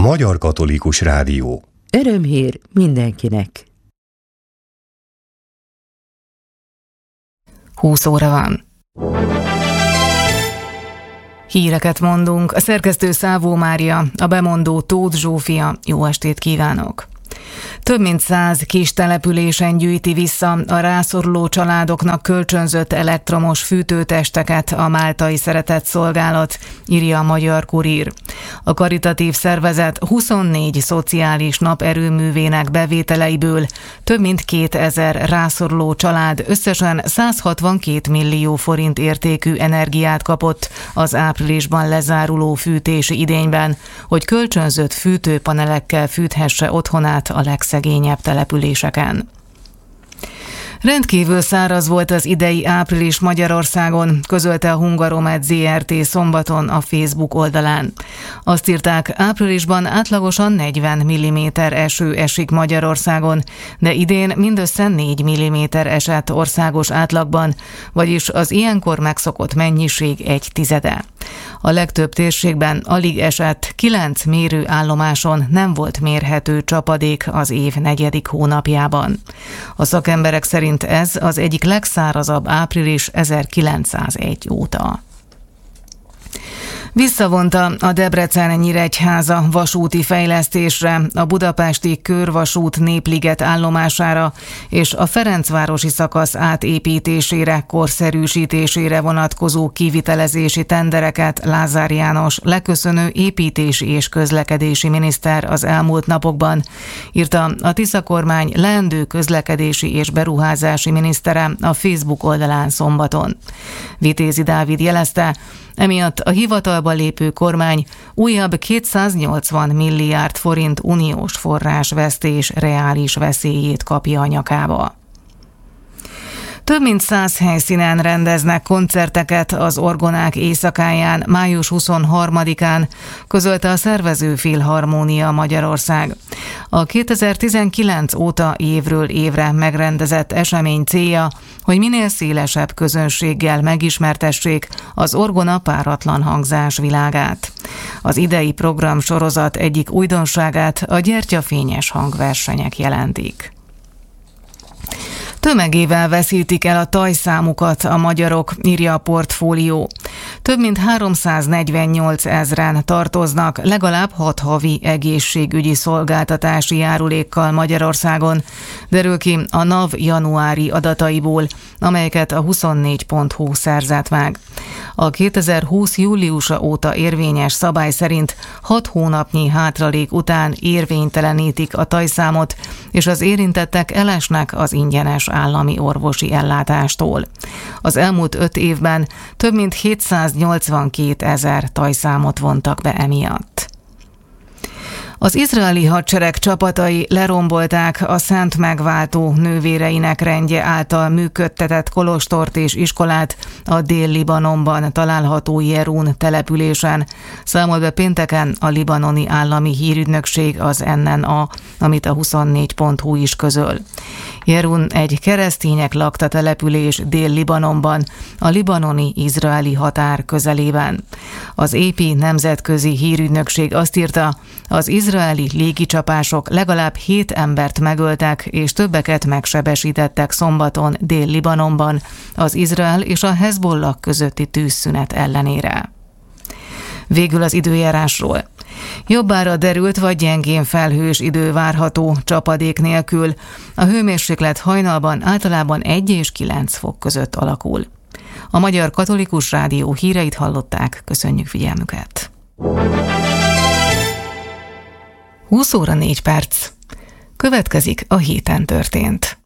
Magyar Katolikus Rádió. Örömhír mindenkinek. 20 óra van. Híreket mondunk. A szerkesztő Szávó Mária, a bemondó Tóth Zsófia. Jó estét kívánok! Több mint 100 kis településen gyűjti vissza a rászoruló családoknak kölcsönzött elektromos fűtőtesteket a Máltai Szeretetszolgálat, írja a Magyar Kurír. A karitatív szervezet 24 szociális naperőművének bevételeiből több mint 2000 rászoruló család összesen 162 millió forint értékű energiát kapott az áprilisban lezáruló fűtési idényben, hogy kölcsönzött fűtőpanelekkel fűthesse otthonát a legszegényebb településeken. Rendkívül száraz volt az idei április Magyarországon, közölte a Hungaromed Zrt. Szombaton a Facebook oldalán. Azt írták, áprilisban átlagosan 40 mm eső esik Magyarországon, de idén mindössze 4 mm esett országos átlagban, vagyis az ilyenkor megszokott mennyiség 1/10. A legtöbb térségben alig esett, 9 mérőállomáson nem volt mérhető csapadék az év 4. hónapjában. A szakemberek szerint ez az egyik legszárazabb április 1901 óta. Visszavonta a Debrecen-Nyíregyháza vasúti fejlesztésre, a budapesti Körvasút Népliget állomására és a Ferencvárosi szakasz átépítésére, korszerűsítésére vonatkozó kivitelezési tendereket Lázár János leköszönő építési és közlekedési miniszter az elmúlt napokban, írta a Tisza kormány leendő közlekedési és beruházási minisztere a Facebook oldalán szombaton. Vitézi Dávid jelezte, emiatt a hivatalba lépő kormány újabb 280 milliárd forint uniós forrásvesztés reális veszélyét kapja a nyakába. Több mint 100 helyszínen rendeznek koncerteket az Orgonák éjszakáján május 23-án, közölte a szervező Filharmónia Magyarország. A 2019 óta évről évre megrendezett esemény célja, hogy minél szélesebb közönséggel megismertessék az orgona páratlan hangzás világát. Az idei programsorozat egyik újdonságát a gyertyafényes hangversenyek jelentik. Tömegével veszítik el a tajszámukat a magyarok, írja a Portfólió. Több mint 348 000 tartoznak legalább 6 havi egészségügyi szolgáltatási járulékkal Magyarországon, derül ki a NAV januári adataiból, amelyeket a 24.hu szerzett meg. A 2020 júliusa óta érvényes szabály szerint 6 hónapnyi hátralék után érvénytelenítik a tajszámot, és az érintettek elesnek az ingyenes állami orvosi ellátástól. Az elmúlt 5 évben több mint 782 000 tajszámot vontak be emiatt. Az izraeli hadsereg csapatai lerombolták a Szent Megváltó nővéreinek rendje által működtetett kolostort és iskolát a Dél-Libanonban található Jerún településen, számolt be pénteken a libanoni állami hírügynökség, az NNA, amit a 24.hu is közöl. Jerún egy keresztények lakta település Dél-Libanonban, a libanoni-izraeli határ közelében. Az AP nemzetközi hírügynökség azt írta, az izraeli légicsapások legalább 7 embert megöltek és többeket megsebesítettek szombaton Dél-Libanonban az Izrael és a Hezbollah közötti tűzszünet ellenére. Végül az időjárásról. Jobbára derült vagy gyengén felhős idő várható, csapadék nélkül. A hőmérséklet hajnalban általában 1 és 9 fok között alakul. A Magyar Katolikus Rádió híreit hallották, köszönjük figyelmüket. 20 óra 4 perc. Következik a héten történt.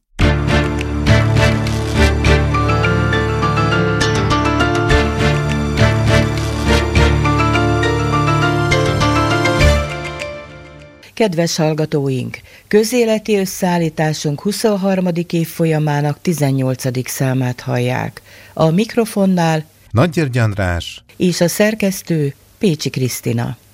Kedves hallgatóink! Közéleti összeállításunk 23. évfolyamának 18. számát hallják. A mikrofonnál Nagygyörgy András és a szerkesztő Pécsi Krisztina.